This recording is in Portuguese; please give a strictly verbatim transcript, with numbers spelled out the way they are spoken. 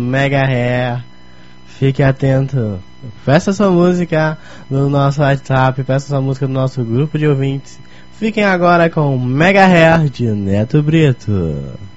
Mega Hair. Fique atento. Peça sua música no nosso WhatsApp, peça sua música no nosso grupo de ouvintes. Fiquem agora com Mega Hair de Neto Brito.